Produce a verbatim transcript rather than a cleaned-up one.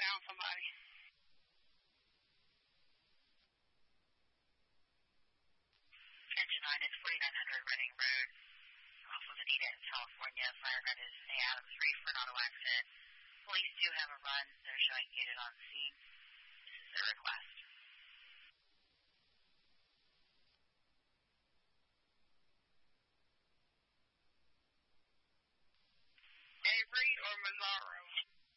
found somebody. Engine nine is forty-nine hundred Reading Road, off of Anita in California. Fire gun is A Adam three for an auto accident. Police do have a run. They're showing gated on scene. This is their request. Avery or Mazzaro?